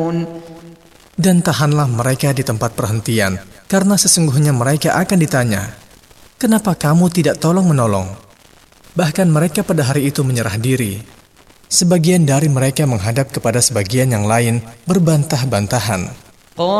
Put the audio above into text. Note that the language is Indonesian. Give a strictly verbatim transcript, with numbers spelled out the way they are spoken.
Dan tahanlah mereka di tempat perhentian, karena sesungguhnya mereka akan ditanya, "Kenapa kamu tidak tolong-menolong?" Bahkan mereka pada hari itu menyerah diri. Sebagian dari mereka menghadap kepada sebagian yang lain berbantah-bantahan.